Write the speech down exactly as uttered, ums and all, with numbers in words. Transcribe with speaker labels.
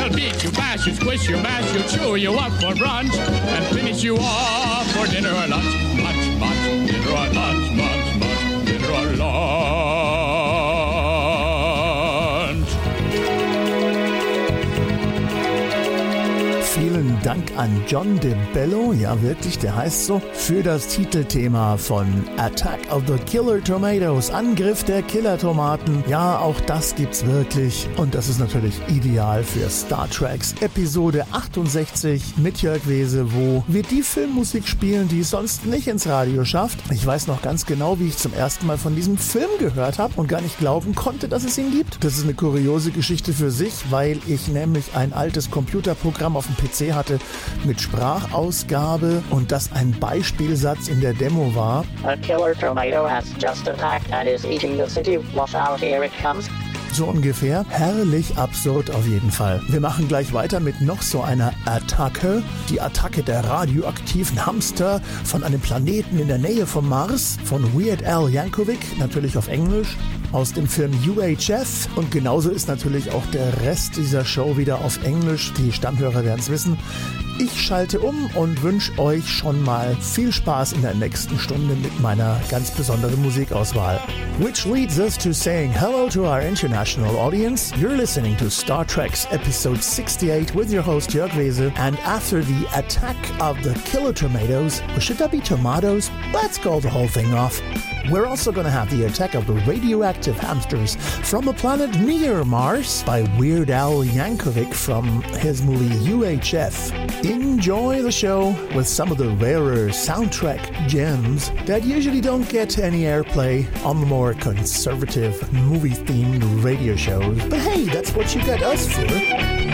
Speaker 1: I'll beat you, bash you, squish you, mash you, chew you up for brunch, and finish you off for dinner or lunch. Munch, munch, dinner or lunch, munch, munch, dinner or lunch.
Speaker 2: Vielen Dank an John DeBello, ja wirklich, der heißt so, für das Titelthema von Attack of the Killer Tomatoes, Angriff der Killer-Tomaten. Ja, auch das gibt's wirklich und das ist natürlich ideal für Star Treks Episode achtundsechzig mit Jörg Wese, wo wir die Filmmusik spielen, die es sonst nicht ins Radio schafft. Ich weiß noch ganz genau, wie ich zum ersten Mal von diesem Film gehört habe und gar nicht glauben konnte, dass es ihn gibt. Das ist eine kuriose Geschichte für sich, weil ich nämlich ein altes Computerprogramm auf dem P C hatte mit Sprachausgabe und das ein Beispielsatz in der Demo war.
Speaker 3: A killer tomato has just attacked and is eating the city. Watch out, here it comes.
Speaker 2: So ungefähr. Herrlich absurd auf jeden Fall. Wir machen gleich weiter mit noch so einer Attacke. Die Attacke der radioaktiven Hamster von einem Planeten in der Nähe vom Mars von Weird Al Yankovic, natürlich auf Englisch, aus dem Film U H F. Und genauso ist natürlich auch der Rest dieser Show wieder auf Englisch. Die Stammhörer werden es wissen. Ich schalte um und wünsche euch schon mal viel Spaß in der nächsten Stunde mit meiner ganz besonderen Musikauswahl. Which leads us to saying hello to our international audience. You're listening to Star Trek's episode sixty-eight with your host Jörg Wese. And after the attack of the killer tomatoes, or should that be tomatoes? Let's call the whole thing off. We're also going to have the attack of the radioactive hamsters from a planet near Mars by Weird Al Yankovic from his movie U H F. Enjoy the show with some of the rarer soundtrack gems that usually don't get any airplay on the more conservative movie-themed radio shows. But hey, that's what you got us for.